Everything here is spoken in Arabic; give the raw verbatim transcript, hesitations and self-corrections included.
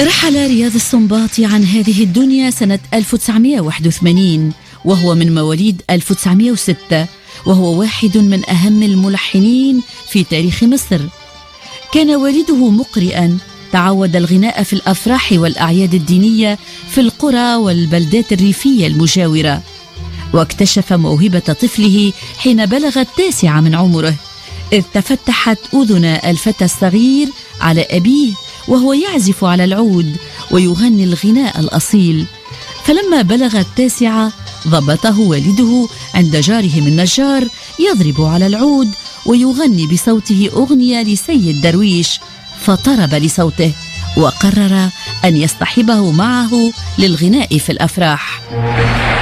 رحل رياض السنباطي عن هذه الدنيا سنة ألف وتسعمائة وواحد وثمانين وهو من مواليد ألف وتسعمائة وستة، وهو واحد من أهم الملحنين في تاريخ مصر. كان والده مقرئا، تعود الغناء في الأفراح والأعياد الدينية في القرى والبلدات الريفية المجاورة، واكتشف موهبة طفله حين بلغ التاسعة من عمره، إذ تفتحت أذن الفتى الصغير على أبيه وهو يعزف على العود ويغني الغناء الأصيل. فلما بلغ التاسعة ضبطه والده عند جارهم النجار يضرب على العود ويغني بصوته أغنية لسيد درويش، فطرب لصوته وقرر أن يصطحبه معه للغناء في الأفراح.